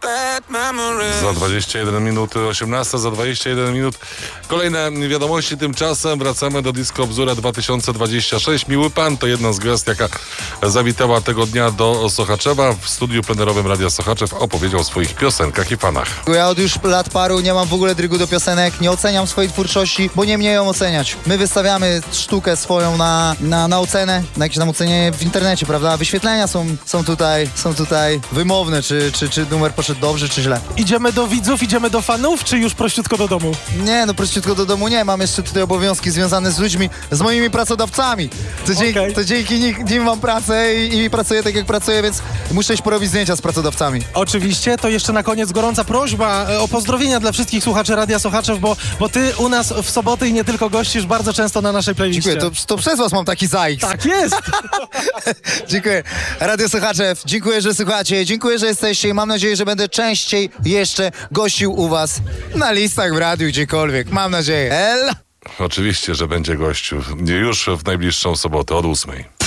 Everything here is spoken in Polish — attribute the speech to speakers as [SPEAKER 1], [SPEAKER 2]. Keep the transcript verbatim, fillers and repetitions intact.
[SPEAKER 1] Za dwadzieścia jeden minut osiemnasta, za dwadzieścia jeden minut kolejne wiadomości. Tymczasem wracamy do Disco Bzura dwa tysiące dwadzieścia sześć. Miły Pan to jedna z gwiazd, jaka zawitała tego dnia do Sochaczewa. W studiu plenerowym Radia Sochaczew opowiedział o swoich piosenkach i fanach.
[SPEAKER 2] Ja od już lat paru nie mam w ogóle drygu do piosenek, nie oceniam swojej twórczości, bo nie mnie ją oceniać. My wystawiamy sztukę swoją na, na, na ocenę, na jakieś tam ocenienie w internecie, prawda? Wyświetlenia są, są tutaj, są tutaj wymowne, czy, czy, czy numer poszedł dobrze, czy źle.
[SPEAKER 3] Idziemy do widzów, idziemy do fanów, czy już prościutko do domu?
[SPEAKER 2] Nie, no prościutko do domu nie, mam jeszcze tutaj obowiązki związane z ludźmi, z moimi pracodawcami. To, dzięki,
[SPEAKER 3] Okay.
[SPEAKER 2] to dzięki nim, nim mam pracę i, i pracuję tak jak pracuję, więc muszę iść porobić zdjęcia z pracodawcami.
[SPEAKER 3] Oczywiście, to jeszcze na koniec gorąca prośba e, o pozdrowienia dla wszystkich słuchaczy Radia Sochaczew, bo, bo ty u nas w soboty i nie tylko gościsz bardzo często na naszej playliście.
[SPEAKER 2] Dziękuję, to, to przez was mam taki zajks.
[SPEAKER 3] Tak jest!
[SPEAKER 2] Dziękuję. Radio Sochaczew, dziękuję, że słuchacie, dziękuję, że jesteście i mam nadzieję, że będę częściej jeszcze gościł u was na listach w radiu, gdziekolwiek. Mam nadzieję. Ella.
[SPEAKER 1] Oczywiście, że będzie gościu już w najbliższą sobotę od ósmej.